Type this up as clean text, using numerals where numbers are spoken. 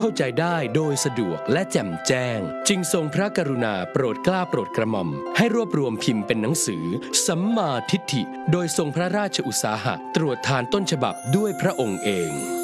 เข้าใจได้โดยสะดวกและแจ่มแจ้งจึงทรงพระกรุณาโปรดเกล้าโปรดกระหม่อมให้รวบรวมพิมพ์เป็นหนังสือสัมมาทิฏฐิโดยทรงพระราชอุตสาหะตรวจทานต้นฉบับด้วยพระองค์เอง